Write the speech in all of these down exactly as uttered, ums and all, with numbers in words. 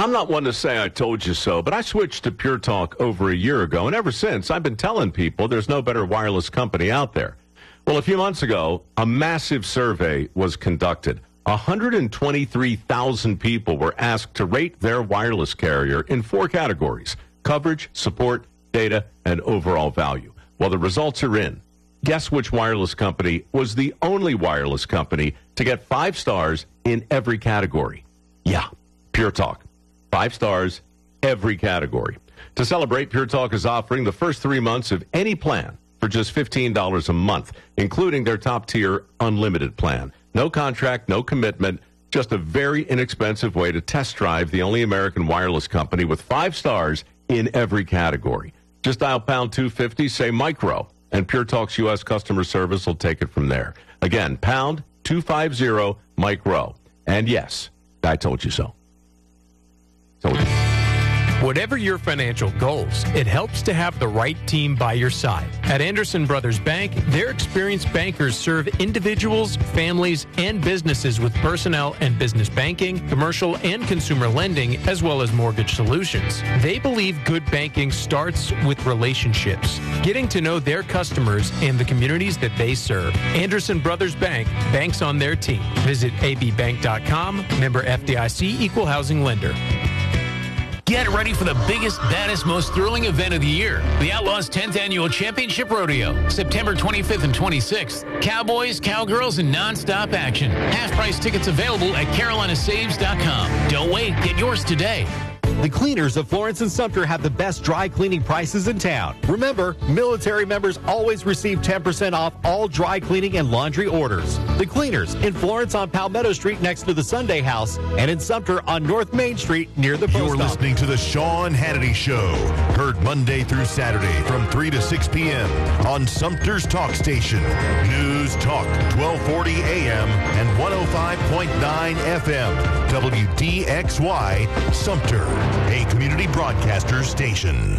I'm not one to say I told you so, but I switched to Pure Talk over a year ago, and ever since, I've been telling people there's no better wireless company out there. Well, a few months ago, a massive survey was conducted. one hundred twenty-three thousand people were asked to rate their wireless carrier in four categories: coverage, support, data, and overall value. Well, the results are in. Guess which wireless company was the only wireless company to get five stars in every category? Yeah, Pure Talk. Five stars, every category. To celebrate, Pure Talk is offering the first three months of any plan for just fifteen dollars a month, including their top-tier unlimited plan. No contract, no commitment, just a very inexpensive way to test drive the only American wireless company with five stars in every category. Just dial pound two fifty, say micro, and Pure Talk's U S customer service will take it from there. Again, pound two fifty, micro. And yes, I told you so. So. Whatever your financial goals, it helps to have the right team by your side. At Anderson Brothers Bank, their experienced bankers serve individuals, families, and businesses with personnel and business banking, commercial and consumer lending, as well as mortgage solutions. They believe good banking starts with relationships, getting to know their customers and the communities that they serve. Anderson Brothers Bank, banks on their team. Visit a b bank dot com, member F D I C, equal housing lender. Get ready for the biggest, baddest, most thrilling event of the year. The Outlaws tenth Annual Championship Rodeo. September twenty-fifth and twenty-sixth. Cowboys, cowgirls, and nonstop action. Half-price tickets available at carolina saves dot com. Don't wait. Get yours today. The cleaners of Florence and Sumter have the best dry cleaning prices in town. Remember, military members always receive ten percent off all dry cleaning and laundry orders. The cleaners in Florence on Palmetto Street next to the Sunday House, and in Sumter on North Main Street near the post office. You're listening to the Sean Hannity Show. Heard Monday through Saturday from three to six p.m. on Sumter's Talk Station. News Talk twelve forty a.m. and one oh five point nine F M. W D X Y Sumter, a community broadcaster station.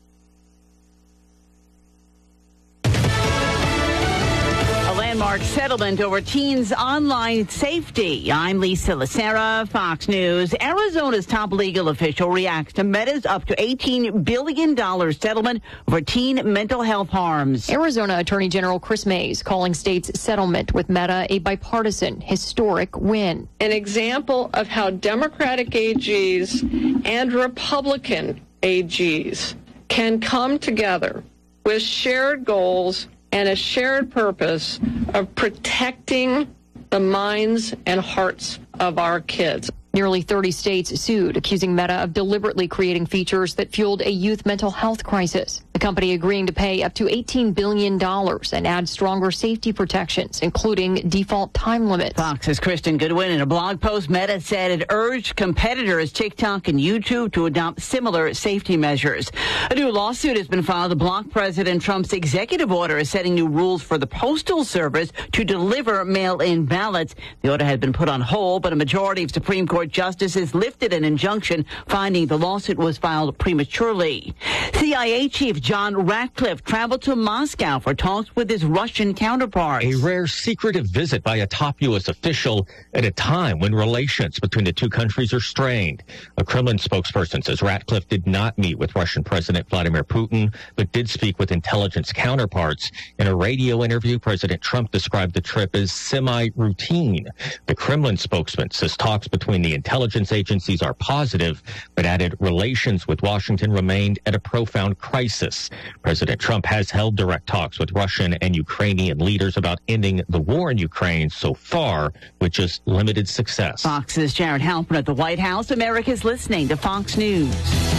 A landmark settlement over teens' online safety. I'm Lisa Lacera, Fox News. Arizona's top legal official reacts to Meta's up to eighteen billion dollars settlement over teen mental health harms. Arizona Attorney General Chris Mays calling state's settlement with Meta a bipartisan, historic win. An example of how Democratic A Gs and Republican A Gs can come together with shared goals and a shared purpose of protecting the minds and hearts of our kids. Nearly thirty states sued, accusing Meta of deliberately creating features that fueled a youth mental health crisis. The company agreeing to pay up to eighteen billion dollars and add stronger safety protections, including default time limits. Fox's Kristen Goodwin, in a blog post, Meta said it urged competitors TikTok and YouTube to adopt similar safety measures. A new lawsuit has been filed to block President Trump's executive order setting new rules for the Postal Service to deliver mail-in ballots. The order had been put on hold, but a majority of Supreme Court justices lifted an injunction, finding the lawsuit was filed prematurely. C I A Chief John Ratcliffe traveled to Moscow for talks with his Russian counterparts. A rare secretive visit by a top U S official at a time when relations between the two countries are strained. A Kremlin spokesperson says Ratcliffe did not meet with Russian President Vladimir Putin, but did speak with intelligence counterparts. In a radio interview, President Trump described the trip as semi-routine. The Kremlin spokesman says talks between the intelligence agencies are positive, but added relations with Washington remained at a profound crisis. President Trump has held direct talks with Russian and Ukrainian leaders about ending the war in Ukraine so far, with just limited success. Fox's Jared Halpern at the White House. America's listening to Fox News.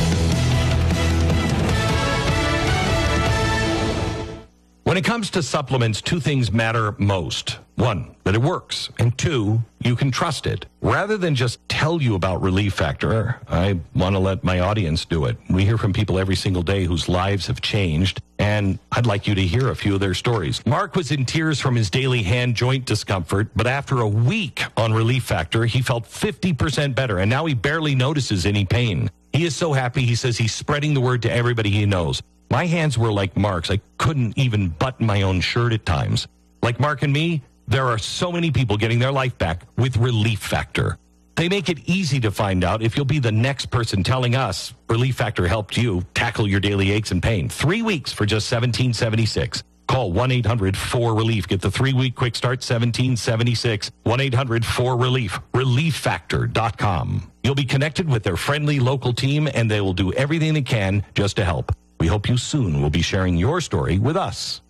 When it comes to supplements, two things matter most. One, that it works. And two, you can trust it. Rather than just tell you about Relief Factor, I want to let my audience do it. We hear from people every single day whose lives have changed, and I'd like you to hear a few of their stories. Mark was in tears from his daily hand joint discomfort, but after a week on Relief Factor, he felt fifty percent better, and now he barely notices any pain. He is so happy, he says he's spreading the word to everybody he knows. My hands were like Mark's. I couldn't even button my own shirt at times. Like Mark and me, there are so many people getting their life back with Relief Factor. They make it easy to find out if you'll be the next person telling us Relief Factor helped you tackle your daily aches and pain. Three weeks for just seventeen seventy-six. Call one eight hundred four relief. Get the three-week quick start, seventeen seventy-six. one eight hundred four relief. relief factor dot com. You'll be connected with their friendly local team, and they will do everything they can just to help. We hope you soon will be sharing your story with us.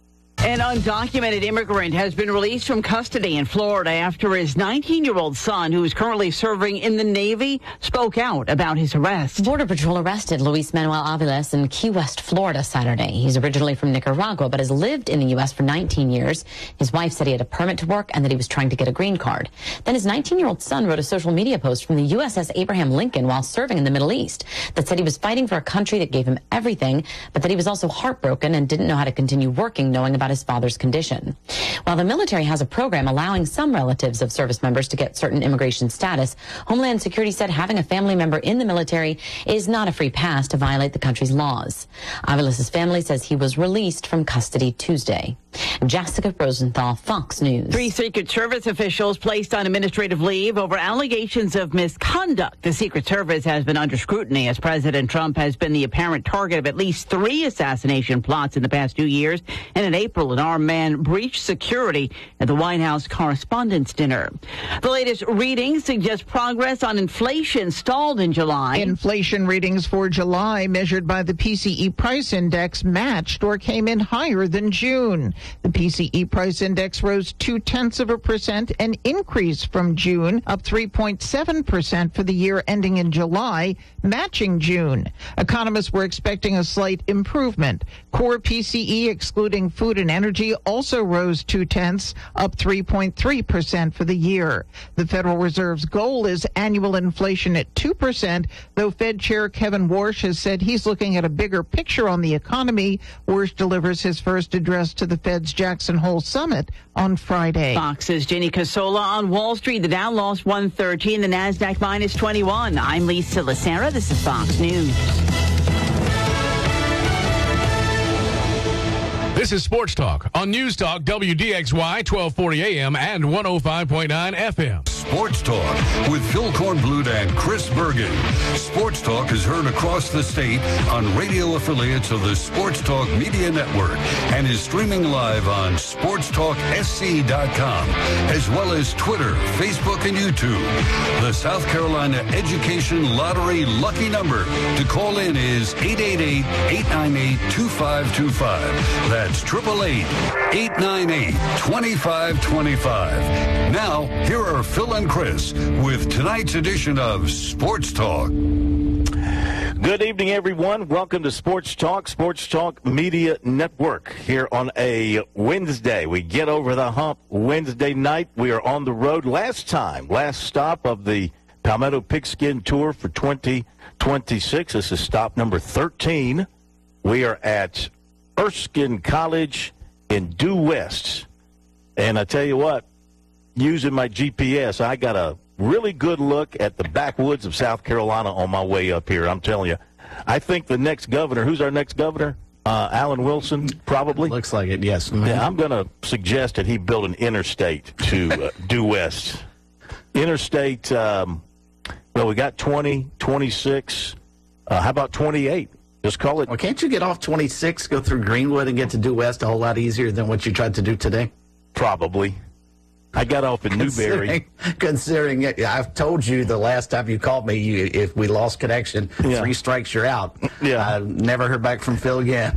An undocumented immigrant has been released from custody in Florida after his nineteen-year-old son, who is currently serving in the Navy, spoke out about his arrest. Border Patrol arrested Luis Manuel Aviles in Key West, Florida, Saturday. He's originally from Nicaragua, but has lived in the U S for nineteen years. His wife said he had a permit to work and that he was trying to get a green card. Then his nineteen-year-old son wrote a social media post from the U S S Abraham Lincoln while serving in the Middle East that said he was fighting for a country that gave him everything, but that he was also heartbroken and didn't know how to continue working knowing about his father's condition. While the military has a program allowing some relatives of service members to get certain immigration status, Homeland Security said having a family member in the military is not a free pass to violate the country's laws. Aviles' family says he was released from custody Tuesday. Jessica Rosenthal, Fox News. Three Secret Service officials placed on administrative leave over allegations of misconduct. The Secret Service has been under scrutiny as President Trump has been the apparent target of at least three assassination plots in the past two years. And in April, an armed man breached security at the White House Correspondents' Dinner. The latest readings suggest progress on inflation stalled in July. Inflation readings for July measured by the P C E price index matched or came in higher than June. The P C E price index rose two-tenths of a percent, an increase from June, up three point seven percent for the year ending in July, matching June. Economists were expecting a slight improvement. Core P C E, excluding food and energy, also rose two-tenths, up three point three percent for the year. The Federal Reserve's goal is annual inflation at two percent, though Fed Chair Kevin Warsh has said he's looking at a bigger picture on the economy. Warsh delivers his first address to the Fed's Jackson Hole Summit on Friday. Fox's Jenny Casola on Wall Street. The Dow lost one thirteen, the NASDAQ minus twenty-one. I'm Lisa Lacera. This is Fox News. This is Sports Talk on News Talk W D X Y twelve forty A M and one oh five point nine F M. Sports Talk with Phil Kornblut and Chris Bergen. Sports Talk is heard across the state on radio affiliates of the Sports Talk Media Network and is streaming live on sports talk s c dot com, as well as Twitter, Facebook, and YouTube. The South Carolina Education Lottery lucky number to call in is eight eight eight, eight nine eight, two five two five. That's eight eight eight, eight nine eight, two five two five. Now, here are Phil and Chris with tonight's edition of Sports Talk. Good evening, everyone. Welcome to Sports Talk, Sports Talk Media Network here on a Wednesday. We get over the hump Wednesday night. We are on the road. Last time, last stop of the Palmetto Pigskin Tour for twenty twenty-six. This is stop number thirteen. We are at Erskine College in Due West. And I tell you what, using my G P S, I got a really good look at the backwoods of South Carolina on my way up here. I'm telling you, I think the next governor, who's our next governor? Uh, Alan Wilson, probably? Looks like it, yes. Mm-hmm. Yeah, I'm going to suggest that he build an interstate to uh, Due West. Interstate, um, well, we got twenty, twenty-six. Uh, how about twenty-eight? Just call it. Well, can't you get off twenty-six, go through Greenwood, and get to Due West a whole lot easier than what you tried to do today? Probably. I got off in Newberry. Considering it, I've told you the last time you called me, you, if we lost connection, yeah. three strikes, you're out. Yeah. I never heard back from Phil again.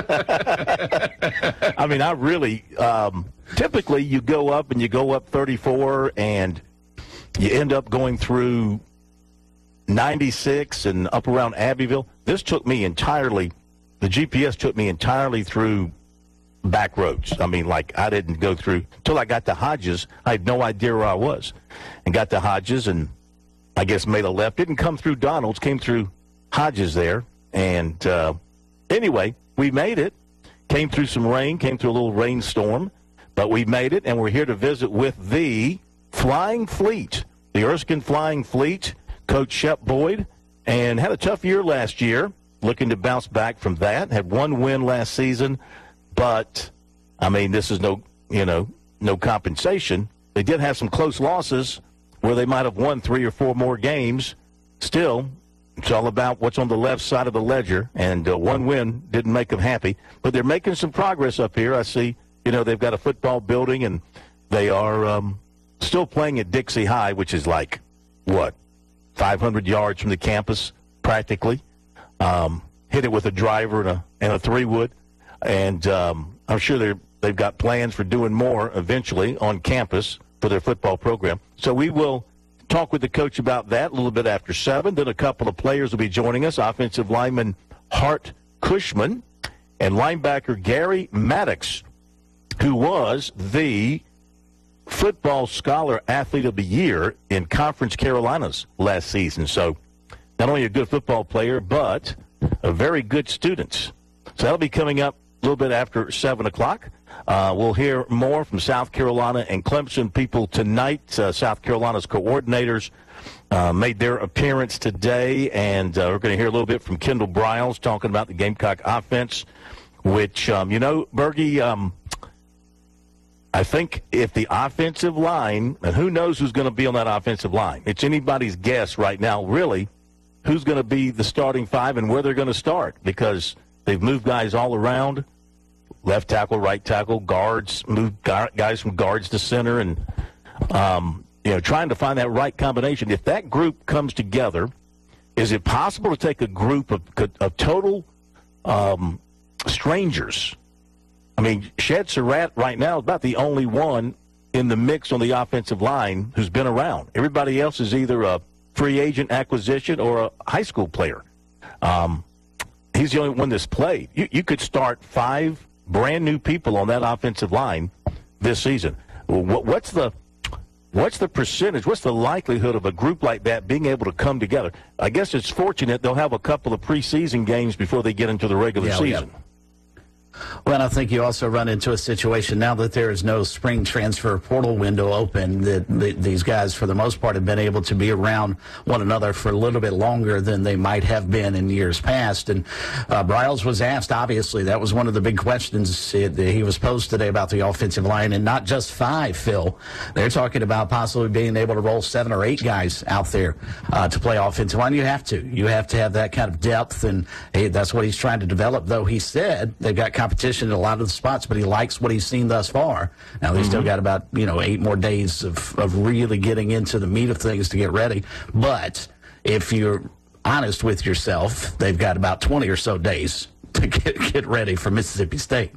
I mean, I really, um, typically you go up and you go up thirty-four and you end up going through ninety-six and up around Abbeville. This took me entirely, the G P S took me entirely through back roads. I mean, like, I didn't go through until I got to Hodges. I had no idea where I was, and got to Hodges, and I guess made a left. Didn't come through Donald's, came through Hodges there, and uh, anyway, we made it. Came through some rain, came through a little rainstorm, but we made it, and we're here to visit with the Flying Fleet, the Erskine Flying Fleet, Coach Shep Boyd, and had a tough year last year, looking to bounce back from that. Had one win last season. But, I mean, this is no, you know, no compensation. They did have some close losses where they might have won three or four more games, still, it's all about what's on the left side of the ledger, and uh, one win didn't make them happy. But they're making some progress up here. I see, you know, they've got a football building, and they are um, still playing at Dixie High, which is like, what, five hundred yards from the campus, practically. Um, hit it with a driver and a, and a three-wood. And um, I'm sure they're, they've got plans for doing more eventually on campus for their football program. So we will talk with the coach about that a little bit after seven. Then a couple of players will be joining us, offensive lineman Hart Cushman and linebacker Gary Maddox, who was the Football Scholar Athlete of the Year in Conference Carolinas last season. So not only a good football player, but a very good student. So that'll be coming up a little bit after seven o'clock. Uh, we'll hear more from South Carolina and Clemson people tonight. Uh, South Carolina's coordinators uh, made their appearance today, and uh, we're going to hear a little bit from Kendall Briles talking about the Gamecock offense, which, um, you know, Bergie, um, I think if the offensive line, and who knows who's going to be on that offensive line, it's anybody's guess right now, really, who's going to be the starting five and where they're going to start, because they've moved guys all around, left tackle, right tackle, guards, moved guys from guards to center, and, um, you know, trying to find that right combination. If that group comes together, is it possible to take a group of, of total um, strangers? I mean, Shed Surratt right now is about the only one in the mix on the offensive line who's been around. Everybody else is either a free agent acquisition or a high school player. Um, he's the only one that's played. You, you could start five brand new people on that offensive line this season. What, what's the what's the percentage? What's the likelihood of a group like that being able to come together? I guess it's fortunate they'll have a couple of preseason games before they get into the regular yeah, season. Yeah. Well, I think you also run into a situation now that there is no spring transfer portal window open, that the, these guys, for the most part, have been able to be around one another for a little bit longer than they might have been in years past. And uh, Briles was asked, obviously, that was one of the big questions that he was posed today about the offensive line, and not just five, Phil. They're talking about possibly being able to roll seven or eight guys out there uh, to play offensive line. You have to. You have to have that kind of depth, and hey, that's what he's trying to develop, though he said they've got competition in a lot of the spots, but he likes what he's seen thus far. Now, they mm-hmm. still got about, you know, eight more days of, of really getting into the meat of things to get ready. But if you're honest with yourself, they've got about twenty or so days to get, get ready for Mississippi State.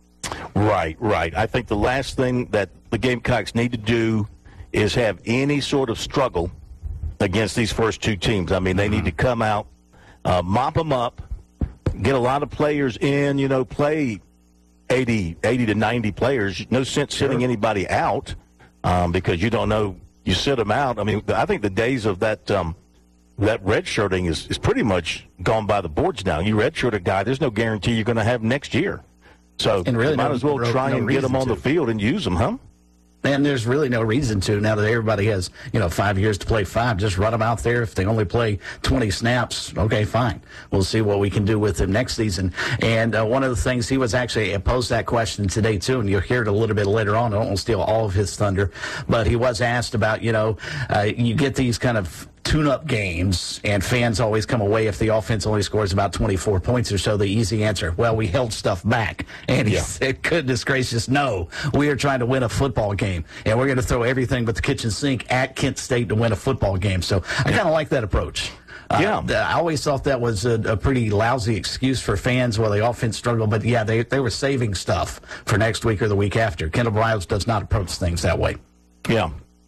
Right, right. I think the last thing that the Gamecocks need to do is have any sort of struggle against these first two teams. I mean, they mm-hmm. need to come out, uh, mop them up, get a lot of players in, you know, play eighty, eighty to ninety players. No sense sure. sitting anybody out um, because you don't know. You sit them out. I mean, I think the days of that um, that redshirting is, is pretty much gone by the boards now. You redshirt a guy, there's no guarantee you're going to have him next year. So and really you might no, as well try no and get them on to. the field and use them, huh? And there's really no reason to, now that everybody has, you know, five years to play five. Just run them out there. If they only play twenty snaps, okay, fine. We'll see what we can do with them next season. And uh, one of the things, he was actually posed that question today, too, and you'll hear it a little bit later on. I don't want to steal all of his thunder. But he was asked about, you know, uh, you get these kind of tune-up games, and fans always come away if the offense only scores about twenty-four points or so. The easy answer, well, we held stuff back. And he yeah. said, goodness gracious, no. We are trying to win a football game, and we're going to throw everything but the kitchen sink at Kent State to win a football game. So I kind of like that approach. Yeah, uh, I always thought that was a, a pretty lousy excuse for fans while the offense struggled. But, yeah, they, they were saving stuff for next week or the week after. Kendall Briles does not approach things that way. Yeah.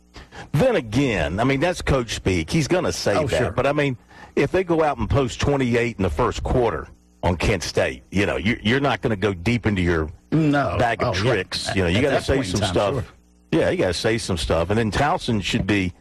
Then again, I mean, that's coach speak. He's going to say oh, that. Sure. But, I mean, if they go out and post twenty-eight in the first quarter on Kent State, you know, you're, you're not going to go deep into your no. bag of oh, tricks. Yeah. You know, you got to say some time, stuff. Sure. Yeah, you got to say some stuff. And then Towson should be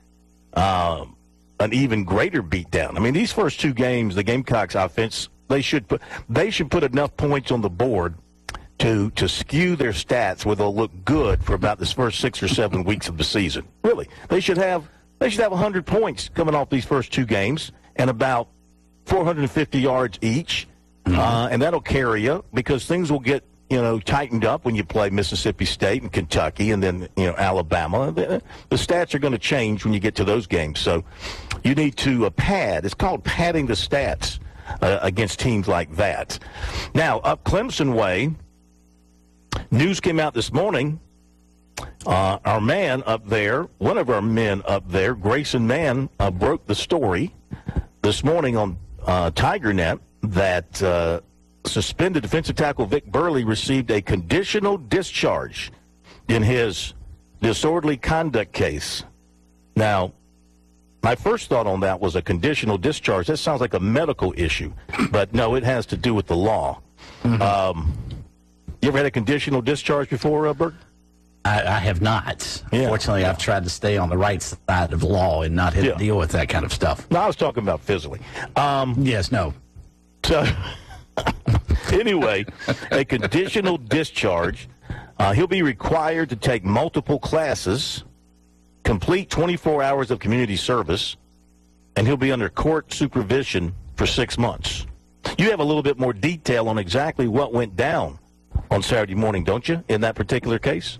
uh, an even greater beatdown. I mean, these first two games, the Gamecocks offense, they should put they should put enough points on the board to to skew their stats where they'll look good for about this first six or seven weeks of the season. Really, they should have they should have one hundred points coming off these first two games and about four hundred fifty yards each, mm-hmm. uh, and that'll carry you because things will get you know, tightened up when you play Mississippi State and Kentucky and then, you know, Alabama. The, the stats are going to change when you get to those games. So you need to uh, pad. It's called padding the stats uh, against teams like that. Now, up Clemson way, news came out this morning. Uh, our man up there, one of our men up there, Grayson Mann, uh, broke the story this morning on uh, TigerNet that uh, suspended defensive tackle Vic Burley received a conditional discharge in his disorderly conduct case. Now, my first thought on that was a conditional discharge. That sounds like a medical issue, but no, it has to do with the law. Mm-hmm. Um, you ever had a conditional discharge before, uh, Bert? I, I have not. Yeah. Fortunately, I've tried to stay on the right side of the law and not have Yeah. to deal with that kind of stuff. No, I was talking about physically. Um, yes, no. So, anyway, a conditional discharge. Uh, he'll be required to take multiple classes, complete twenty-four hours of community service, and he'll be under court supervision for six months. You have a little bit more detail on exactly what went down on Saturday morning, don't you, in that particular case?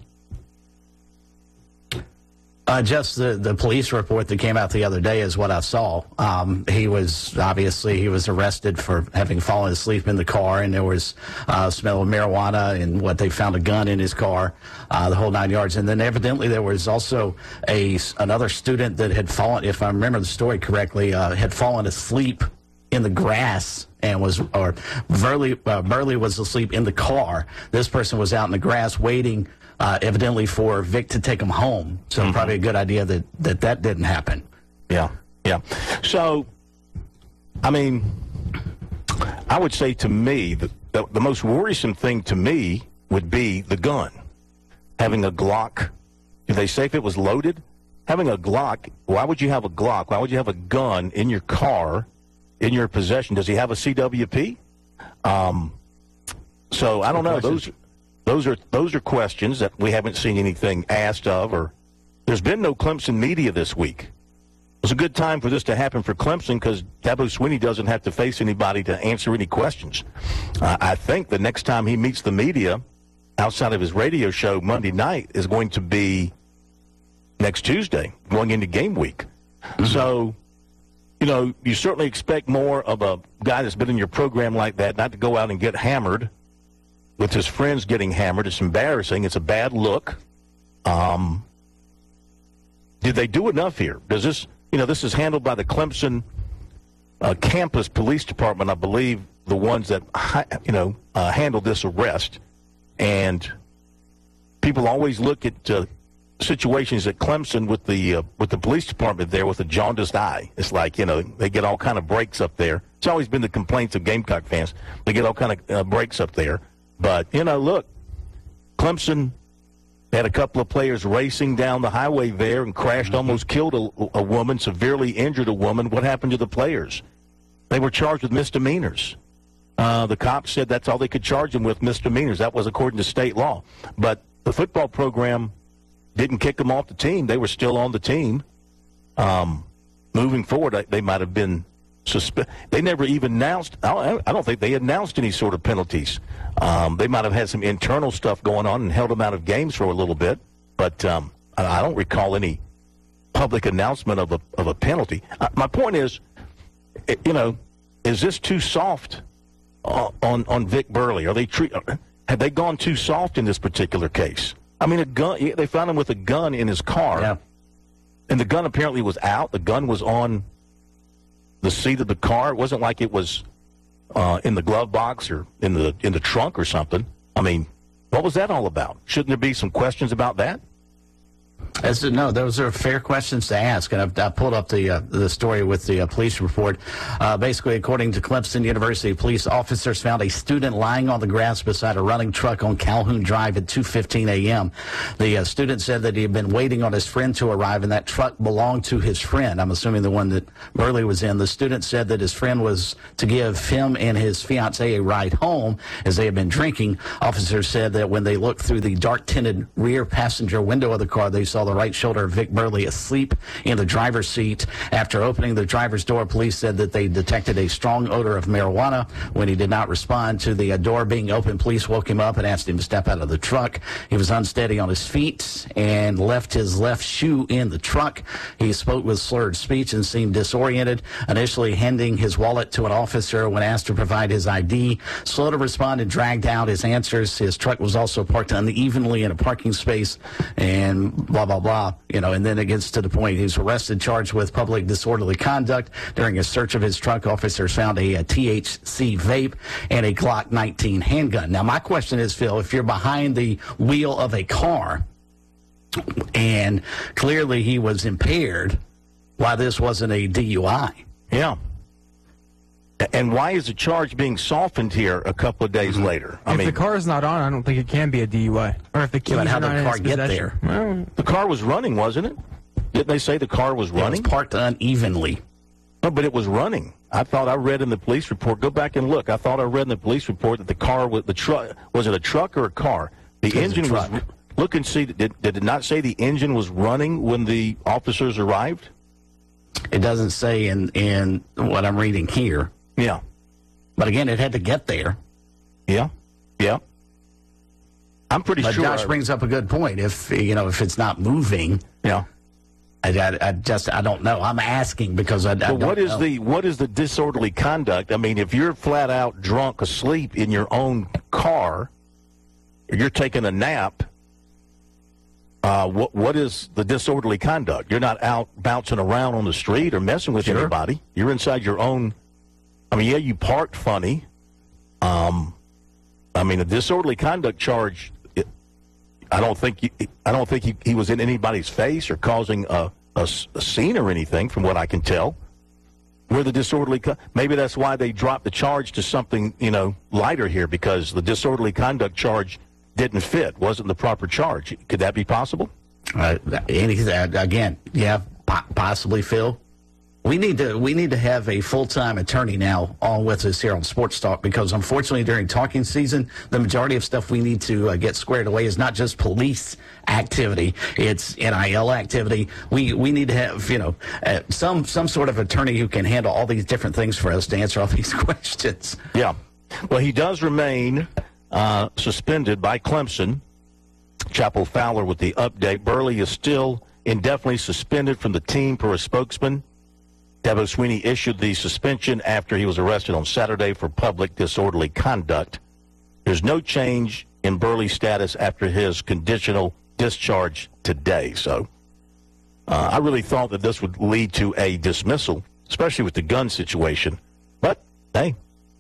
Uh, just the, the police report that came out the other day is what I saw. Um, he was, obviously, he was arrested for having fallen asleep in the car, and there was uh, smell of marijuana and what they found a gun in his car, uh, the whole nine yards. And then evidently there was also a, another student that had fallen, if I remember the story correctly, uh, had fallen asleep in the grass and was, or Burley, uh, Burley was asleep in the car. This person was out in the grass waiting Uh, evidently for Vic to take him home. So mm-hmm. probably a good idea that, that that didn't happen. Yeah, yeah. So, I mean, I would say to me, the, the, the most worrisome thing to me would be the gun. Having a Glock. Did they say if it was loaded? Having a Glock, why would you have a Glock? Why would you have a gun in your car, in your possession? Does he have a C W P? Um, so, I don't know. Those Those are those are questions that we haven't seen anything asked of, or there's been no Clemson media this week. It was a good time for this to happen for Clemson because Dabo Swinney doesn't have to face anybody to answer any questions. Uh, I think the next time he meets the media outside of his radio show Monday night is going to be next Tuesday, going into game week. Mm-hmm. So, you know, you certainly expect more of a guy that's been in your program like that, not to go out and get hammered with his friends getting hammered. It's embarrassing. It's a bad look. Um, did they do enough here? Does this, you know, this is handled by the Clemson uh, campus police department, I believe, the ones that, you know, uh, handled this arrest. And people always look at uh, situations at Clemson with the uh, with the police department there with a jaundiced eye. It's like, you know, they get all kind of breaks up there. It's always been the complaints of Gamecock fans. They get all kind of uh, breaks up there. But, you know, look, Clemson had a couple of players racing down the highway there and crashed, mm-hmm. almost killed a, a woman, severely injured a woman. What happened to the players? They were charged with misdemeanors. Uh, the cops said that's all they could charge them with, misdemeanors. That was according to state law. But the football program didn't kick them off the team. They were still on the team. Um, moving forward, they might have been Suspe- they never even announced, I don't think they announced any sort of penalties. Um, they might have had some internal stuff going on and held them out of games for a little bit, but um, I don't recall any public announcement of a, of a penalty. Uh, my point is, you know, is this too soft on, on Vic Burley? Are they treat, have they gone too soft in this particular case? I mean, a gun, they found him with a gun in his car, yeah. and the gun apparently was out. The gun was on the seat of the car. It wasn't like it was uh, in the glove box or in the in the trunk or something. I mean, what was that all about? Shouldn't there be some questions about that? As, no, those are fair questions to ask, and I've, I pulled up the uh, the story with the uh, police report. Uh, basically, according to Clemson University, police officers found a student lying on the grass beside a running truck on Calhoun Drive at two fifteen a.m. The uh, student said that he had been waiting on his friend to arrive, and that truck belonged to his friend. I'm assuming the one that Burley was in. The student said that his friend was to give him and his fiancée a ride home as they had been drinking. Officers said that when they looked through the dark-tinted rear passenger window of the car, they saw the right shoulder of Vic Burley asleep in the driver's seat. After opening the driver's door, police said that they detected a strong odor of marijuana. When he did not respond to the door being open, police woke him up and asked him to step out of the truck. He was unsteady on his feet and left his left shoe in the truck. He spoke with slurred speech and seemed disoriented, initially handing his wallet to an officer when asked to provide his I D. Slow to respond and dragged out his answers. His truck was also parked unevenly in a parking space and blah, blah, blah. You know, and then it gets to the point. He was arrested, charged with public disorderly conduct. During a search of his truck, officers found a, a T H C vape and a Glock nineteen handgun. Now, my question is, Phil, if you're behind the wheel of a car and clearly he was impaired, why this wasn't a D U I? Yeah. And why is the charge being softened here a couple of days mm-hmm. later? I if mean, the car is not on, I don't think it can be a D U I. Or if the keys yeah, are how not did the in car his get possession. there? Well, the car was running, wasn't it? Didn't they say the car was running? It was parked unevenly. No, but it was running. I thought I read in the police report. Go back and look. I thought I read in the police report that the car was the truck. Was it a truck or a car? The it was engine a truck. was. Look and see. Did, did it not say the engine was running when the officers arrived? It doesn't say in in what I'm reading here. Yeah. But again, it had to get there. Yeah, yeah. I'm pretty but sure. Josh I, brings up a good point. If you know, if it's not moving, yeah. I, I, I just I don't know. I'm asking because I, I don't what is know. the what is the disorderly conduct? I mean, if you're flat out drunk, asleep in your own car, or you're taking a nap. Uh, what what is the disorderly conduct? You're not out bouncing around on the street or messing with sure. anybody. You're inside your own. I mean, yeah, you parked funny. Um, I mean, a disorderly conduct charge. It, I don't think he, I don't think he, he was in anybody's face or causing a, a, a scene or anything, from what I can tell. Where the disorderly, maybe that's why they dropped the charge to something, you know, lighter here, because the disorderly conduct charge didn't fit, wasn't the proper charge. Could that be possible? Uh, any, again, yeah, possibly, Phil. We need to we need to have a full-time attorney now on with us here on Sports Talk, because unfortunately during talking season, the majority of stuff we need to uh, get squared away is not just police activity, it's N I L activity. We we need to have, you know, uh, some some sort of attorney who can handle all these different things for us to answer all these questions. Yeah. Well, he does remain uh, suspended by Clemson. Chapel Fowler with the update. Burley is still indefinitely suspended from the team per a spokesman. Dabo Swinney issued the suspension after he was arrested on Saturday for public disorderly conduct. There's no change in Burley's status after his conditional discharge today. So uh, I really thought that this would lead to a dismissal, especially with the gun situation. But, hey,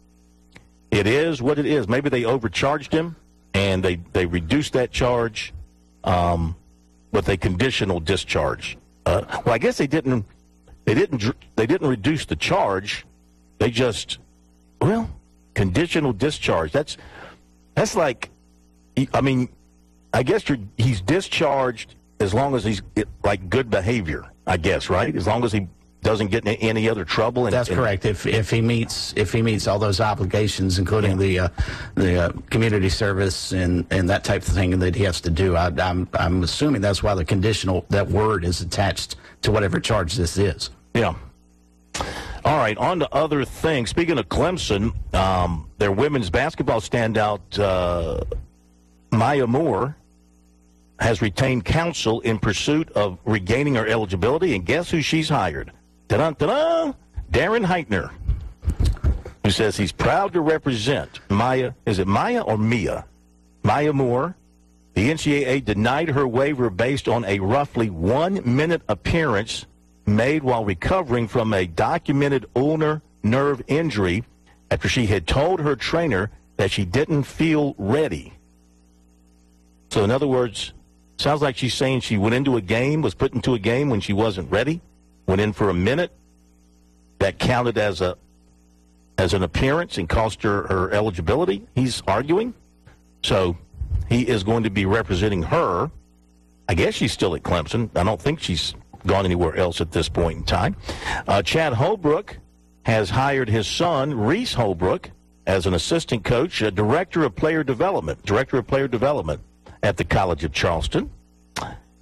it is what it is. Maybe they overcharged him, and they, they reduced that charge um, with a conditional discharge. Uh, well, I guess they didn't... They didn't. They didn't reduce the charge. They just, well, conditional discharge. That's that's like, I mean, I guess you're, he's discharged as long as he's like good behavior. I guess, right? As long as he doesn't get in any other trouble. And, That's and, correct. If if he meets if he meets all those obligations, including the uh, the uh, community service and, and that type of thing that he has to do, I, I'm I'm assuming that's why the conditional, that word is attached to whatever charge this is. Yeah. All right, on to other things. Speaking of Clemson, um, their women's basketball standout, uh, Maya Moore, has retained counsel in pursuit of regaining her eligibility, and guess who she's hired? Ta-da, ta-da! Darren Heitner, who says he's proud to represent Maya. Is it Maya or Mia? Maya Moore. The N C double A denied her waiver based on a roughly one-minute appearance made while recovering from a documented ulnar nerve injury after she had told her trainer that she didn't feel ready. So in other words, sounds like she's saying she went into a game, was put into a game when she wasn't ready, went in for a minute. That counted as a as an appearance and cost her her eligibility, he's arguing. So he is going to be representing her. I guess she's still at Clemson. I don't think she's gone anywhere else at this point in time. Uh, Chad Holbrook has hired his son, Reese Holbrook, as an assistant coach, a director of player development, director of player development at the College of Charleston. And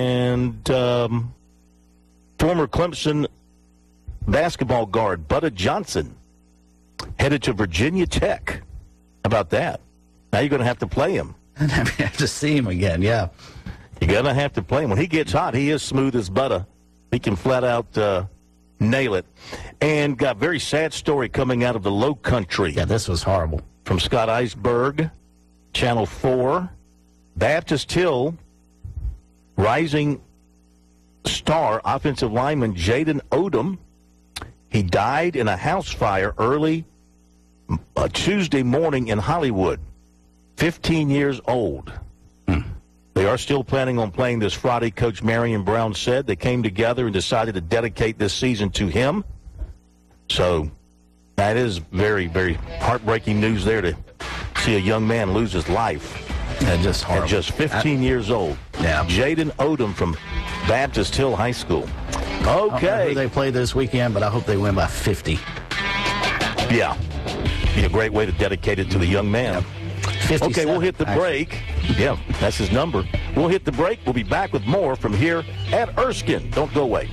And um, former Clemson basketball guard Butta Johnson headed to Virginia Tech. How about that? Now you're going to have to play him. I have to see him again, yeah. You're going to have to play him. When he gets hot, he is smooth as butter. He can flat out uh, nail it. And got a very sad story coming out of the Low Country. Yeah, this was horrible. From Scott Eisberg, Channel four. Baptist Hill, rising star offensive lineman Jaden Odom. He died in a house fire early uh, Tuesday morning in Hollywood. fifteen years old. Hmm. They are still planning on playing this Friday, Coach Marion Brown said. They came together and decided to dedicate this season to him. So that is very, very heartbreaking news there to see a young man lose his life. Yeah, just horrible. At just fifteen I, years old. Yeah. Jaden Odom from Baptist Hill High School. Okay. I don't know who they play this weekend, but I hope they win by fifty. Yeah. Be a great way to dedicate it to the young man. Okay, we'll hit the break. Yeah, that's his number. We'll hit the break. We'll be back with more from here at Erskine. Don't go away.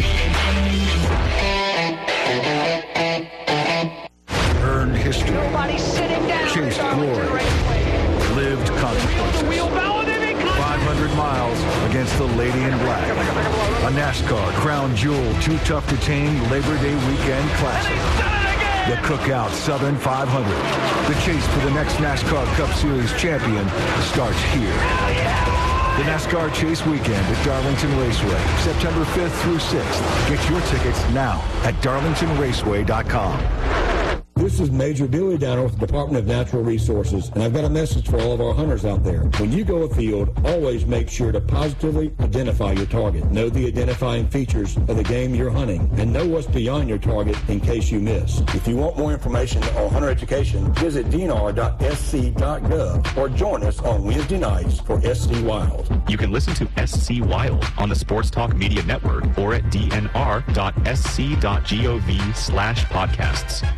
Earned history. Chased glory. Lived consequences. five hundred miles against the Lady in Black. A NASCAR Crown Jewel Too Tough to Tame Labor Day Weekend Classic. The Cookout Southern five hundred. The chase for the next NASCAR Cup Series champion starts here. The NASCAR Chase Weekend at Darlington Raceway, September fifth through sixth. Get your tickets now at darlington raceway dot com. This is Major Dewey Downer with the Department of Natural Resources, and I've got a message for all of our hunters out there. When you go afield, always make sure to positively identify your target. Know the identifying features of the game you're hunting, and know what's beyond your target in case you miss. If you want more information on hunter education, visit d n r dot s c dot gov or join us on Wednesday nights for S C Wild. You can listen to S C Wild on the Sports Talk Media Network or at d n r dot s c dot gov slash podcasts.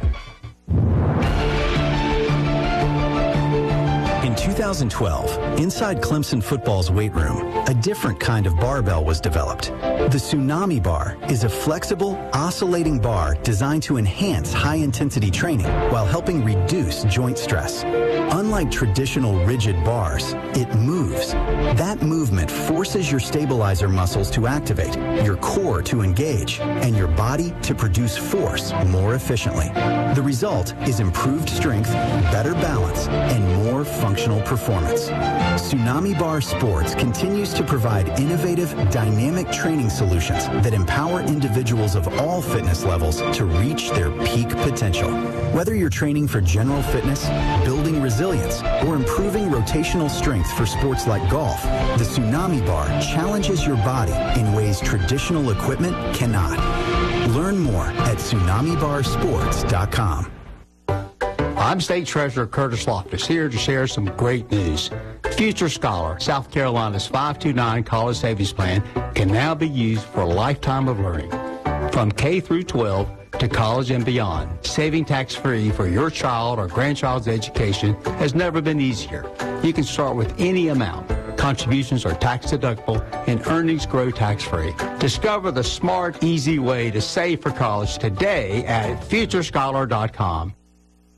In two thousand twelve, inside Clemson football's weight room, a different kind of barbell was developed. The Tsunami Bar is a flexible, oscillating bar designed to enhance high-intensity training while helping reduce joint stress. Unlike traditional rigid bars, it moves. That movement forces your stabilizer muscles to activate, your core to engage, and your body to produce force more efficiently. The result is improved strength, better balance, and more functional performance. Tsunami Bar Sports continues to provide innovative, dynamic training solutions that empower individuals of all fitness levels to reach their peak potential. Whether you're training for general fitness, building resilience, or improving rotational strength for sports like golf, the Tsunami Bar challenges your body in ways traditional equipment cannot. Learn more at tsunami bar sports dot com. I'm State Treasurer Curtis Loftus, here to share some great news. Future Scholar, South Carolina's five two nine college savings plan, can now be used for a lifetime of learning. From K through twelve to college and beyond, saving tax-free for your child or grandchild's education has never been easier. You can start with any amount. Contributions are tax-deductible and earnings grow tax-free. Discover the smart, easy way to save for college today at future scholar dot com.